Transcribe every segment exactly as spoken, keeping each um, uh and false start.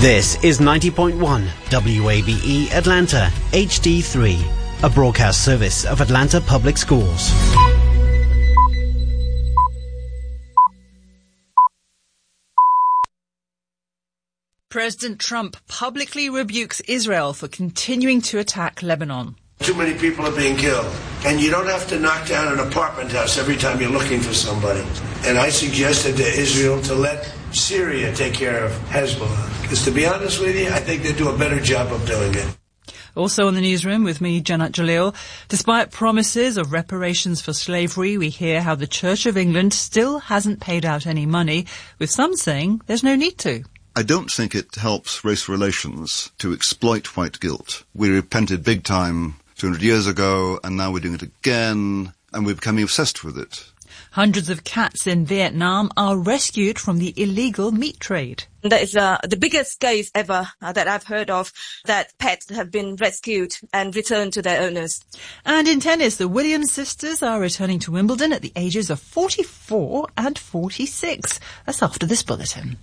This is ninety point one W A B E Atlanta H D three, a broadcast service of Atlanta Public Schools. President Trump publicly rebukes Israel for continuing to attack Lebanon. Too many people are being killed, and you don't have to knock down an apartment house every time you're looking for somebody. And I suggested to Israel to let Syria take care of Hezbollah. Because to be honest with you, I think they do a better job of doing it. Also in the newsroom with me, Janat Jalil. Despite promises of reparations for slavery, we hear how the Church of England still hasn't paid out any money, with some saying there's no need to. I don't think it helps race relations to exploit white guilt. We repented big time two hundred years ago, and now we're doing it again, and we're becoming obsessed with it. Hundreds of cats in Vietnam are rescued from the illegal meat trade. That is uh, the biggest case ever uh, that I've heard of, that pets have been rescued and returned to their owners. And in tennis, the Williams sisters are returning to Wimbledon at the ages of forty-four and forty-six. That's after this bulletin.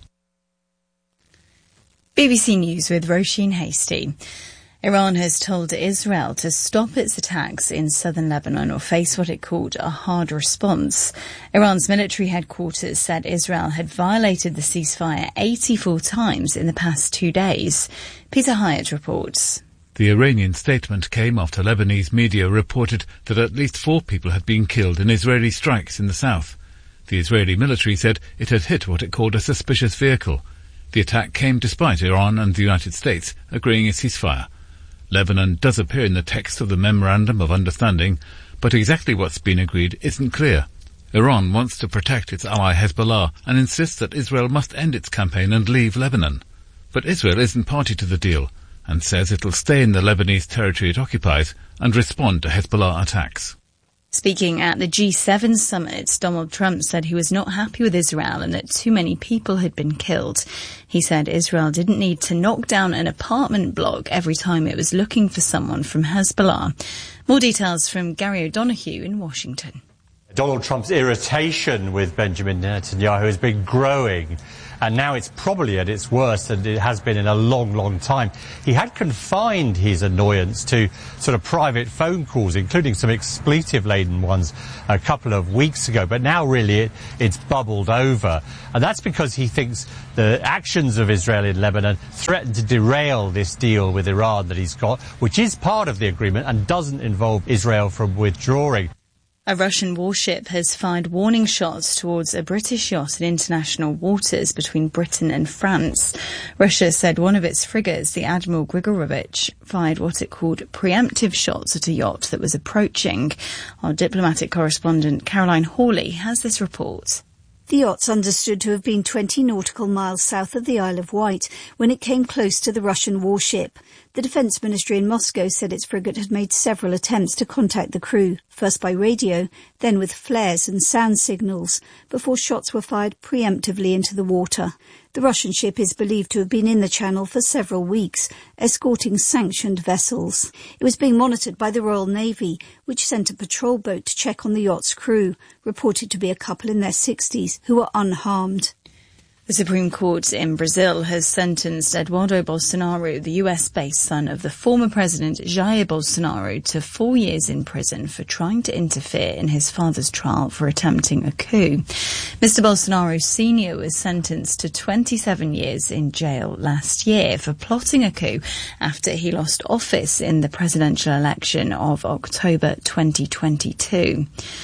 B B C News with Roisin Hastie. Iran has told Israel to stop its attacks in southern Lebanon or face what it called a hard response. Iran's military headquarters said Israel had violated the ceasefire eighty-four times in the past two days. Peter Hyatt reports. The Iranian statement came after Lebanese media reported that at least four people had been killed in Israeli strikes in the south. The Israeli military said it had hit what it called a suspicious vehicle. The attack came despite Iran and the United States agreeing a ceasefire. Lebanon does appear in the text of the Memorandum of Understanding, but exactly what's been agreed isn't clear. Iran wants to protect its ally Hezbollah and insists that Israel must end its campaign and leave Lebanon. But Israel isn't party to the deal and says it'll stay in the Lebanese territory it occupies and respond to Hezbollah attacks. Speaking at the G seven summit, Donald Trump said he was not happy with Israel and that too many people had been killed. He said Israel didn't need to knock down an apartment block every time it was looking for someone from Hezbollah. More details from Gary O'Donoghue in Washington. Donald Trump's irritation with Benjamin Netanyahu has been growing, and now it's probably at its worst than it has been in a long, long time. He had confined his annoyance to sort of private phone calls, including some expletive-laden ones a couple of weeks ago, but now really it, it's bubbled over. And that's because he thinks the actions of Israel in Lebanon threaten to derail this deal with Iran that he's got, which is part of the agreement and doesn't involve Israel from withdrawing. A Russian warship has fired warning shots towards a British yacht in international waters between Britain and France. Russia said one of its frigates, the Admiral Grigorovich, fired what it called preemptive shots at a yacht that was approaching. Our diplomatic correspondent Caroline Hawley has this report. The yacht's understood to have been twenty nautical miles south of the Isle of Wight when it came close to the Russian warship. The Defence Ministry in Moscow said its frigate had made several attempts to contact the crew, first by radio, then with flares and sound signals, before shots were fired preemptively into the water. The Russian ship is believed to have been in the channel for several weeks, escorting sanctioned vessels. It was being monitored by the Royal Navy, which sent a patrol boat to check on the yacht's crew, reported to be a couple in their sixties who were unharmed. The Supreme Court in Brazil has sentenced Eduardo Bolsonaro, the U S-based son of the former president Jair Bolsonaro, to four years in prison for trying to interfere in his father's trial for attempting a coup. Mister Bolsonaro Senior was sentenced to twenty-seven years in jail last year for plotting a coup after he lost office in the presidential election of October twenty twenty-two.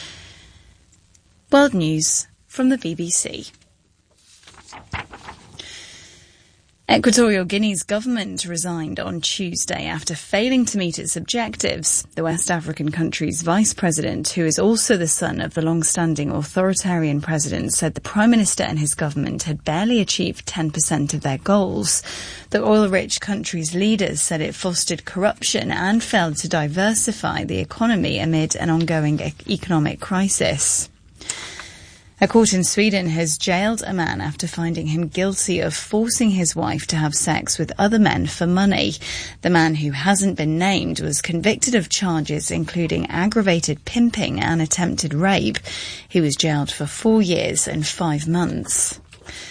World News from the B B C. Equatorial Guinea's government resigned on Tuesday after failing to meet its objectives. The West African country's vice president, who is also the son of the long-standing authoritarian president, said the prime minister and his government had barely achieved ten percent of their goals. The oil-rich country's leaders said it fostered corruption and failed to diversify the economy amid an ongoing e- economic crisis. A court in Sweden has jailed a man after finding him guilty of forcing his wife to have sex with other men for money. The man, who hasn't been named, was convicted of charges including aggravated pimping and attempted rape. He was jailed for four years and five months.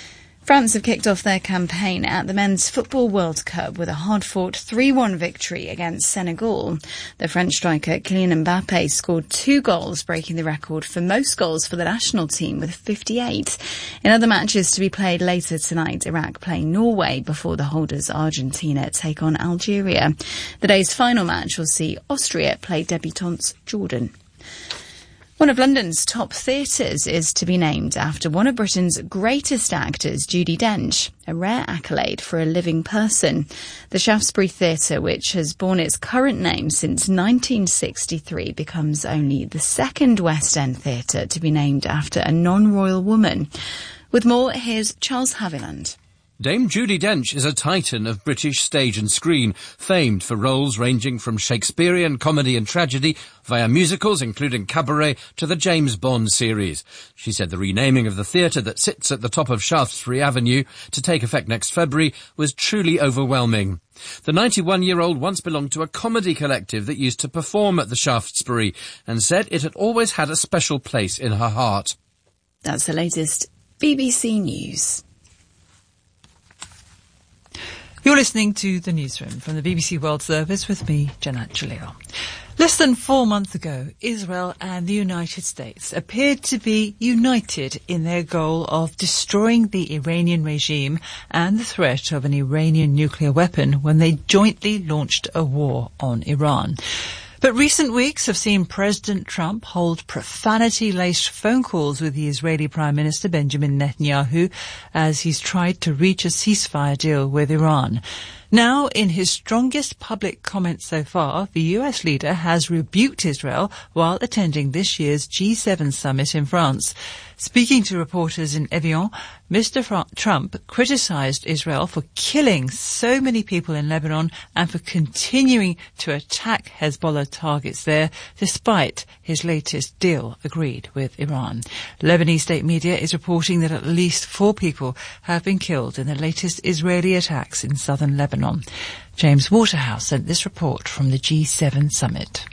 France have kicked off their campaign at the Men's Football World Cup with a hard-fought three one victory against Senegal. The French striker Kylian Mbappe scored two goals, breaking the record for most goals for the national team with fifty-eight. In other matches to be played later tonight, Iraq play Norway before the holders Argentina take on Algeria. The day's final match will see Austria play debutants Jordan. One of London's top theatres is to be named after one of Britain's greatest actors, Judi Dench, a rare accolade for a living person. The Shaftesbury Theatre, which has borne its current name since nineteen sixty-three, becomes only the second West End theatre to be named after a non-royal woman. With more, here's Charles Haviland. Dame Judi Dench is a titan of British stage and screen, famed for roles ranging from Shakespearean comedy and tragedy via musicals including Cabaret to the James Bond series. She said the renaming of the theatre that sits at the top of Shaftesbury Avenue to take effect next February was truly overwhelming. The ninety-one-year-old once belonged to a comedy collective that used to perform at the Shaftesbury and said it had always had a special place in her heart. That's the latest B B C News. You're listening to The Newsroom from the B B C World Service with me, Janet Jalil. Less than four months ago, Israel and the United States appeared to be united in their goal of destroying the Iranian regime and the threat of an Iranian nuclear weapon when they jointly launched a war on Iran. But recent weeks have seen President Trump hold profanity-laced phone calls with the Israeli Prime Minister Benjamin Netanyahu as he's tried to reach a ceasefire deal with Iran. Now, in his strongest public comment so far, the U S leader has rebuked Israel while attending this year's G seven summit in France. Speaking to reporters in Evian, Mister Fra- Trump criticized Israel for killing so many people in Lebanon and for continuing to attack Hezbollah targets there, despite his latest deal agreed with Iran. Lebanese state media is reporting that at least four people have been killed in the latest Israeli attacks in southern Lebanon. James Waterhouse sent this report from the G seven summit.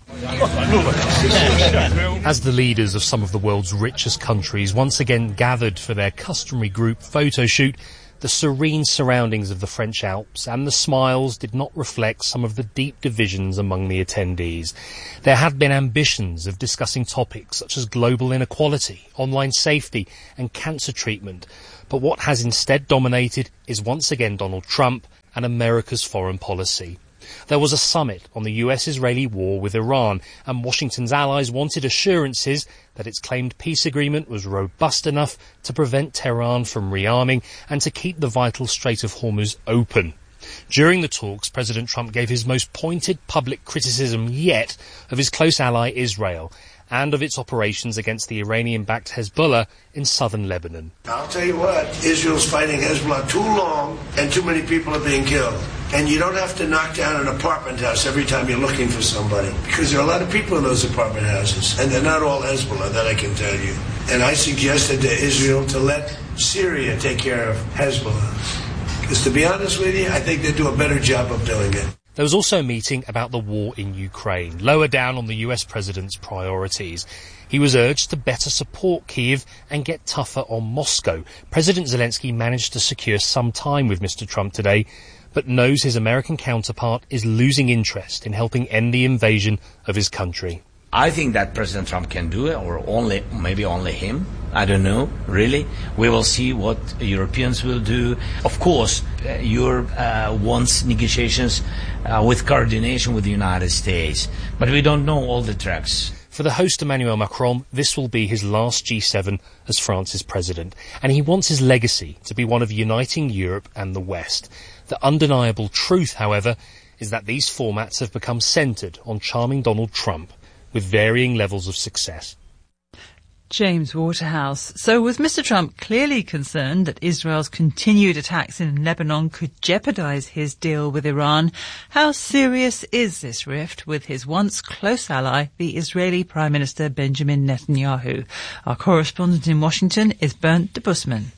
As the leaders of some of the world's richest countries once again gathered for their customary group photo shoot, the serene surroundings of the French Alps and the smiles did not reflect some of the deep divisions among the attendees. There had been ambitions of discussing topics such as global inequality, online safety and cancer treatment, but what has instead dominated is once again Donald Trump and America's foreign policy. There was a summit on the U S-Israeli war with Iran, and Washington's allies wanted assurances that its claimed peace agreement was robust enough to prevent Tehran from rearming and to keep the vital Strait of Hormuz open. During the talks, President Trump gave his most pointed public criticism yet of his close ally Israel and of its operations against the Iranian-backed Hezbollah in southern Lebanon. I'll tell you what, Israel's fighting Hezbollah too long and too many people are being killed. And you don't have to knock down an apartment house every time you're looking for somebody, because there are a lot of people in those apartment houses, and they're not all Hezbollah, that I can tell you. And I suggested to Israel to let Syria take care of Hezbollah. Because to be honest with you, I think they do a better job of doing it. There was also a meeting about the war in Ukraine, lower down on the U S president's priorities. He was urged to better support Kyiv and get tougher on Moscow. President Zelensky managed to secure some time with Mister Trump today, but knows his American counterpart is losing interest in helping end the invasion of his country. I think that President Trump can do it, or only, maybe only him. I don't know, really. We will see what Europeans will do. Of course, uh, Europe uh, wants negotiations uh, with coordination with the United States, but we don't know all the tracks. For the host Emmanuel Macron, this will be his last G seven as France's president, and he wants his legacy to be one of uniting Europe and the West. The undeniable truth, however, is that these formats have become centred on charming Donald Trump, with varying levels of success. James Waterhouse. So with Mister Trump clearly concerned that Israel's continued attacks in Lebanon could jeopardize his deal with Iran, how serious is this rift with his once close ally, the Israeli Prime Minister Benjamin Netanyahu? Our correspondent in Washington is Bernd de Busman.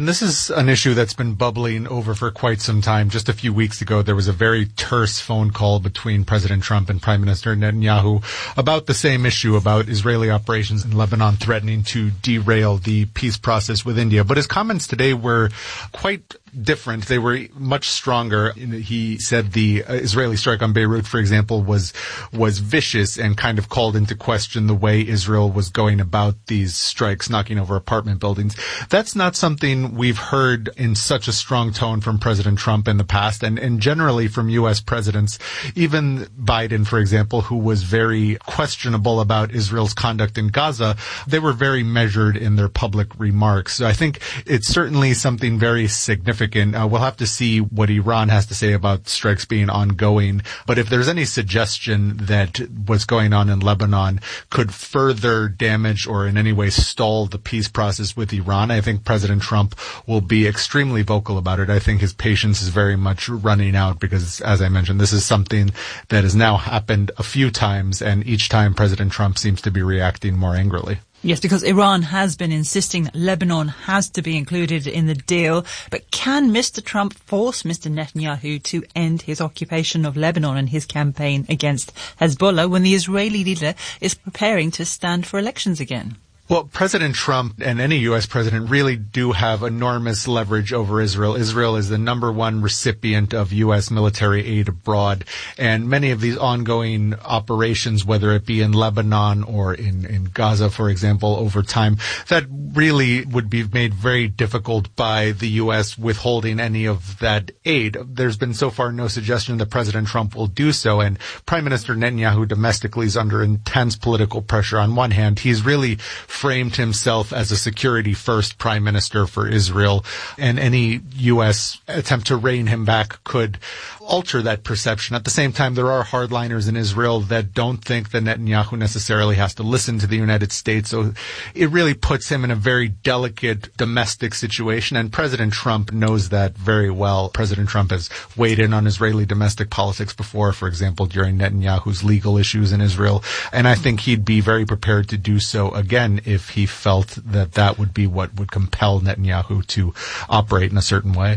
And this is an issue that's been bubbling over for quite some time. Just a few weeks ago, there was a very terse phone call between President Trump and Prime Minister Netanyahu about the same issue, about Israeli operations in Lebanon threatening to derail the peace process with India. But his comments today were quite different. They were much stronger. He said the Israeli strike on Beirut, for example, was was vicious and kind of called into question the way Israel was going about these strikes, knocking over apartment buildings. That's not something we've heard in such a strong tone from President Trump in the past, and, and generally from U S presidents. Even Biden, for example, who was very questionable about Israel's conduct in Gaza, they were very measured in their public remarks. So I think it's certainly something very significant. Uh, we'll have to see what Iran has to say about strikes being ongoing. But if there's any suggestion that what's going on in Lebanon could further damage or in any way stall the peace process with Iran, I think President Trump will be extremely vocal about it. I think his patience is very much running out because, as I mentioned, this is something that has now happened a few times, and each time President Trump seems to be reacting more angrily. Yes, because Iran has been insisting that Lebanon has to be included in the deal. But can Mister Trump force Mister Netanyahu to end his occupation of Lebanon and his campaign against Hezbollah when the Israeli leader is preparing to stand for elections again? Well, President Trump and any U S president really do have enormous leverage over Israel. Israel is the number one recipient of U S military aid abroad, and many of these ongoing operations, whether it be in Lebanon or in, in Gaza, for example, over time, that really would be made very difficult by the U S withholding any of that aid. There's been so far no suggestion that President Trump will do so, and Prime Minister Netanyahu domestically is under intense political pressure. On one hand, he's really framed himself as a security-first prime minister for Israel, and any U S attempt to rein him back could alter that perception. At the same time, there are hardliners in Israel that don't think that Netanyahu necessarily has to listen to the United States, so it really puts him in a very delicate domestic situation, and President Trump knows that very well. President Trump has weighed in on Israeli domestic politics before, for example, during Netanyahu's legal issues in Israel, and I think he'd be very prepared to do so again if he felt that that would be what would compel Netanyahu to operate in a certain way.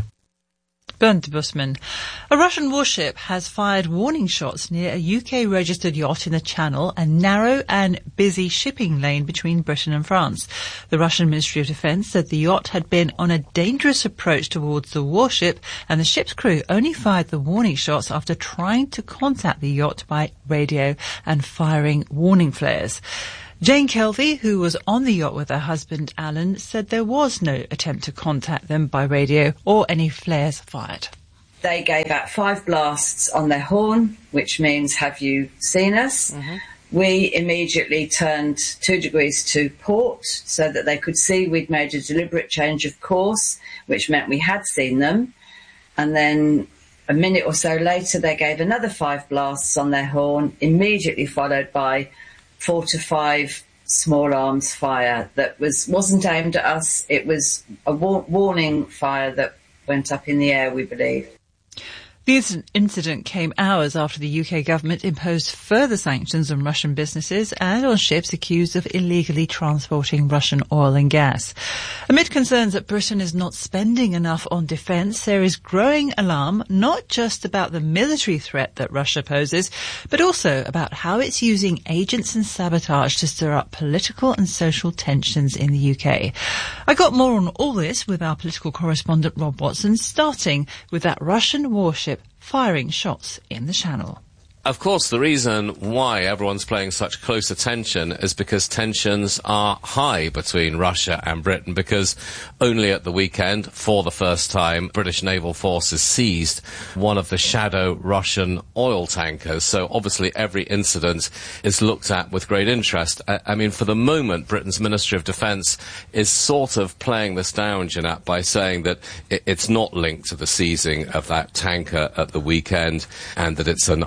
Bernd Busman. A Russian warship has fired warning shots near a U K-registered yacht in the Channel, a narrow and busy shipping lane between Britain and France. The Russian Ministry of Defence said the yacht had been on a dangerous approach towards the warship, and the ship's crew only fired the warning shots after trying to contact the yacht by radio and firing warning flares. Jane Kelvey, who was on the yacht with her husband Alan, said there was no attempt to contact them by radio or any flares fired. They gave out five blasts on their horn, which means, have you seen us? Mm-hmm. We immediately turned two degrees to port so that they could see we'd made a deliberate change of course, which meant we had seen them. And then a minute or so later, they gave another five blasts on their horn, immediately followed by four to five small arms fire that was, wasn't aimed at us. It was a war- warning fire that went up in the air, we believe. The incident came hours after the U K government imposed further sanctions on Russian businesses and on ships accused of illegally transporting Russian oil and gas. Amid concerns that Britain is not spending enough on defence, there is growing alarm not just about the military threat that Russia poses, but also about how it's using agents and sabotage to stir up political and social tensions in the U K. I got more on all this with our political correspondent Rob Watson, starting with that Russian warship firing shots in the Channel. Of course, the reason why everyone's paying such close attention is because tensions are high between Russia and Britain, because only at the weekend, for the first time, British naval forces seized one of the shadow Russian oil tankers. So obviously every incident is looked at with great interest. I, I mean, for the moment, Britain's Ministry of Defence is sort of playing this down, Jeanette, by saying that it, it's not linked to the seizing of that tanker at the weekend and that it's an isolated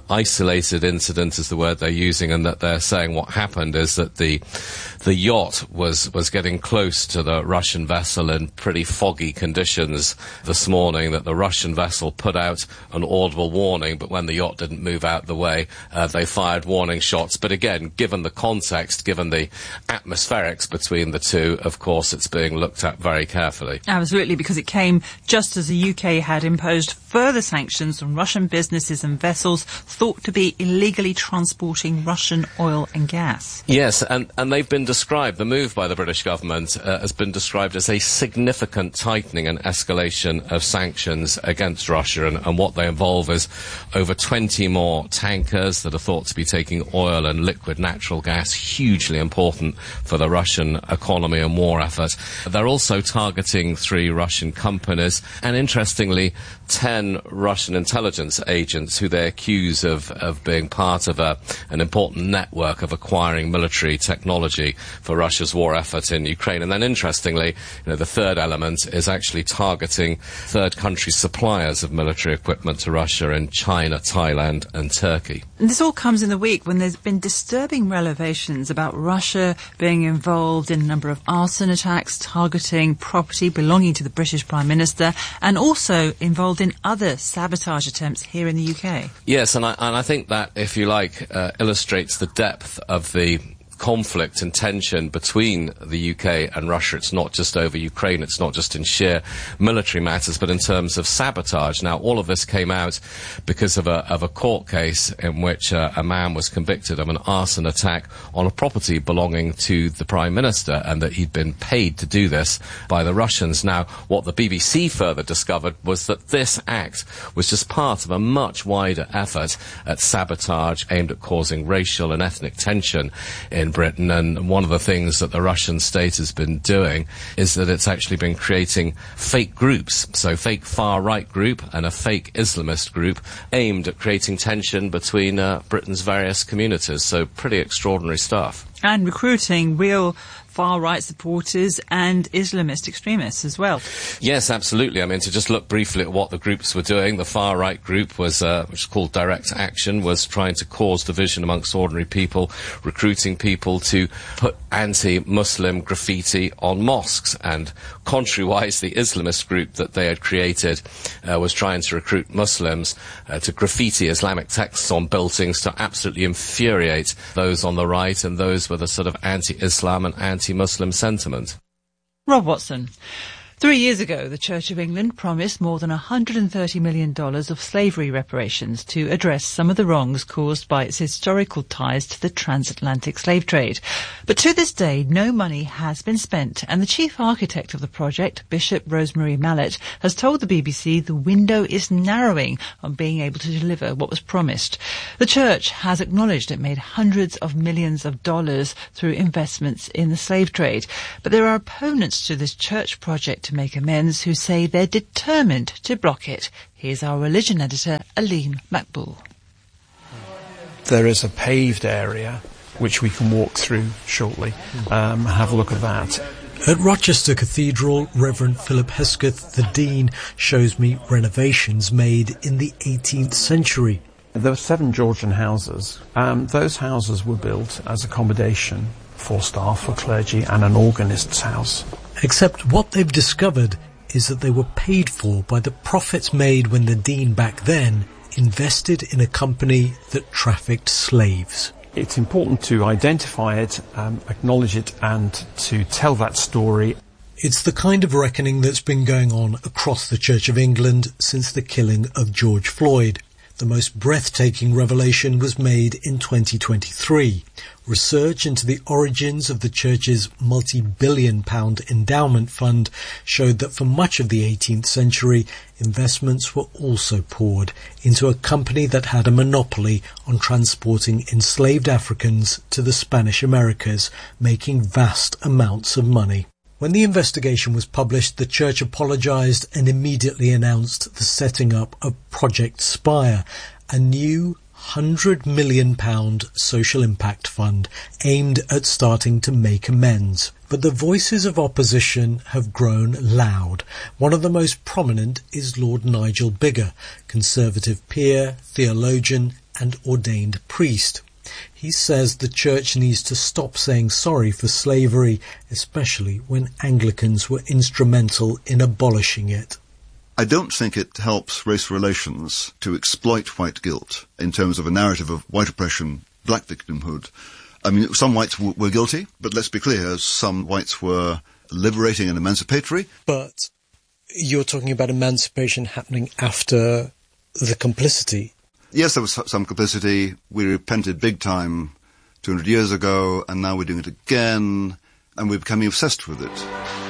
isolated incident is the word they're using, and that they're saying what happened is that the the yacht was, was getting close to the Russian vessel in pretty foggy conditions this morning, that the Russian vessel put out an audible warning, but when the yacht didn't move out the way, uh, they fired warning shots. But again, given the context, given the atmospherics between the two, of course, it's being looked at very carefully. Absolutely, because it came just as the U K had imposed further sanctions on Russian businesses and vessels thought to be illegally transporting Russian oil and gas. Yes, and, and they've been described, the move by the British government uh, has been described as a significant tightening and escalation of sanctions against Russia, and, and what they involve is over twenty more tankers that are thought to be taking oil and liquid natural gas, hugely important for the Russian economy and war effort. They're also targeting three Russian companies, and interestingly, ten Russian intelligence agents who they accuse of, of being part of a, an important network of acquiring military technology for Russia's war effort in Ukraine. And then interestingly, you know, the third element is actually targeting third country suppliers of military equipment to Russia in China, Thailand and Turkey. And this all comes in the week when there's been disturbing revelations about Russia being involved in a number of arson attacks targeting property belonging to the British Prime Minister, and also involved in other sabotage attempts here in the U K. Yes, and I, and I think that, if you like, uh, illustrates the depth of the conflict and tension between the U K and Russia. It's not just over Ukraine, it's not just in sheer military matters, but in terms of sabotage. Now, all of this came out because of a, of a court case in which uh, a man was convicted of an arson attack on a property belonging to the Prime Minister, and that he'd been paid to do this by the Russians. Now, what the B B C further discovered was that this act was just part of a much wider effort at sabotage aimed at causing racial and ethnic tension in Britain. And one of the things that the Russian state has been doing is that it's actually been creating fake groups, so fake far-right group and a fake Islamist group aimed at creating tension between uh, Britain's various communities. So pretty extraordinary stuff. And recruiting real far-right supporters and Islamist extremists as well. Yes, absolutely. I mean, to just look briefly at what the groups were doing, the far-right group was, uh, which is called Direct Action, was trying to cause division amongst ordinary people, recruiting people to put anti-Muslim graffiti on mosques. And contrary-wise, the Islamist group that they had created uh, was trying to recruit Muslims uh, to graffiti Islamic texts on buildings to absolutely infuriate those on the right and those with a sort of anti-Islam and anti Muslim sentiment. Rob Watson. Three years ago, the Church of England promised more than one hundred thirty million dollars of slavery reparations to address some of the wrongs caused by its historical ties to the transatlantic slave trade. But to this day, no money has been spent, and the chief architect of the project, Bishop Rosemary Mallett, has told the B B C the window is narrowing on being able to deliver what was promised. The Church has acknowledged it made hundreds of millions of dollars through investments in the slave trade, but there are opponents to this church project to make amends who say they're determined to block it. Here's our religion editor, Aleem Makbul. There is a paved area which we can walk through shortly, um, have a look at that. At Rochester Cathedral, Reverend Philip Hesketh, the Dean, shows me renovations made in the eighteenth century. There were seven Georgian houses. Um, those houses were built as accommodation for staff, for clergy, and an organist's house. Except what they've discovered is that they were paid for by the profits made when the Dean back then invested in a company that trafficked slaves. It's important to identify it, um, acknowledge it, and to tell that story. It's the kind of reckoning that's been going on across the Church of England since the killing of George Floyd. The most breathtaking revelation was made in twenty twenty-three. Research into the origins of the Church's multi-billion pound endowment fund showed that for much of the eighteenth century, investments were also poured into a company that had a monopoly on transporting enslaved Africans to the Spanish Americas, making vast amounts of money. When the investigation was published, the Church apologised and immediately announced the setting up of Project Spire, a new one hundred million pound social impact fund aimed at starting to make amends. But the voices of opposition have grown loud. One of the most prominent is Lord Nigel Biggar, Conservative peer, theologian and ordained priest. He says the church needs to stop saying sorry for slavery, especially when Anglicans were instrumental in abolishing it. I don't think it helps race relations to exploit white guilt in terms of a narrative of white oppression, black victimhood. I mean, some whites w- were guilty, but let's be clear, some whites were liberating and emancipatory. But you're talking about emancipation happening after the complicity. Yes, there was some complicity. We repented big time two hundred years ago, and now we're doing it again, and we're becoming obsessed with it.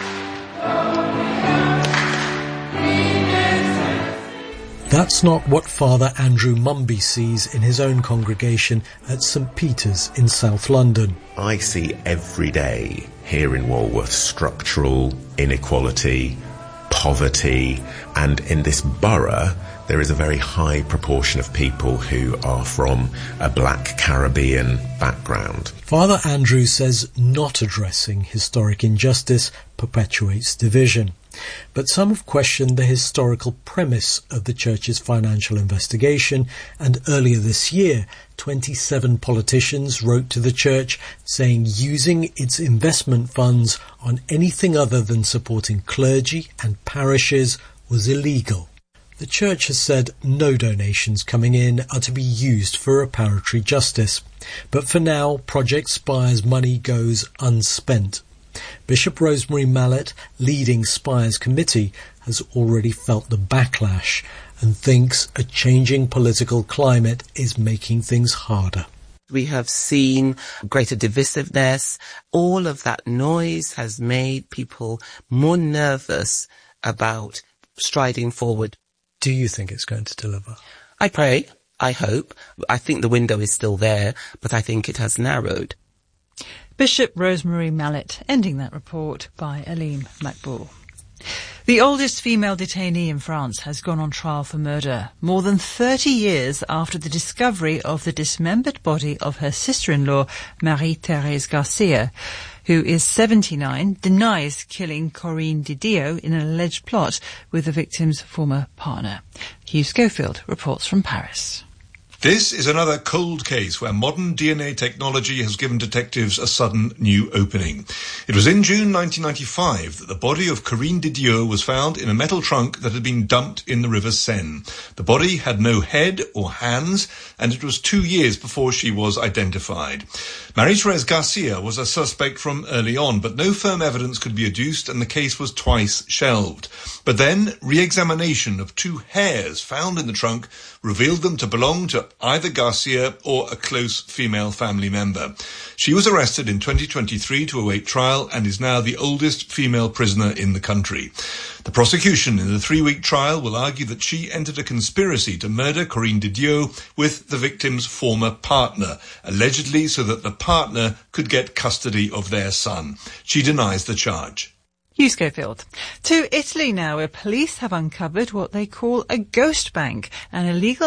That's not what Father Andrew Mumby sees in his own congregation at St Peter's in South London. I see every day here in Walworth structural inequality, poverty, and in this borough there is a very high proportion of people who are from a black Caribbean background. Father Andrew says not addressing historic injustice perpetuates division. But some have questioned the historical premise of the Church's financial investigation, and earlier this year, twenty-seven politicians wrote to the Church saying using its investment funds on anything other than supporting clergy and parishes was illegal. The Church has said no donations coming in are to be used for reparatory justice, but for now, Project Spire's money goes unspent. Bishop Rosemary Mallett, leading Spire's committee, has already felt the backlash and thinks a changing political climate is making things harder. We have seen greater divisiveness. All of that noise has made people more nervous about striding forward. Do you think it's going to deliver? I pray. I hope. I think the window is still there, but I think it has narrowed. Bishop Rosemary Mallett, ending that report by Aleem Makboul. The oldest female detainee in France has gone on trial for murder, more than thirty years after the discovery of the dismembered body of her sister-in-law, Marie-Thérèse Garcia, who is seventy-nine, denies killing Corinne Didio in an alleged plot with the victim's former partner. Hugh Schofield reports from Paris. This is another cold case where modern D N A technology has given detectives a sudden new opening. It was in June nineteen ninety-five that the body of Corinne Didio was found in a metal trunk that had been dumped in the River Seine. The body had no head or hands, and it was two years before she was identified. Marie-Thérèse Garcia was a suspect from early on, but no firm evidence could be adduced, and the case was twice shelved. But then, re-examination of two hairs found in the trunk revealed them to belong to either Garcia or a close female family member. She was arrested in twenty twenty-three to await trial and is now the oldest female prisoner in the country. The prosecution in the three-week trial will argue that she entered a conspiracy to murder Corinne Didio with the victim's former partner, allegedly so that the partner could get custody of their son. She denies the charge. Hugh Schofield. To Italy now, where police have uncovered what they call a ghost bank, an illegal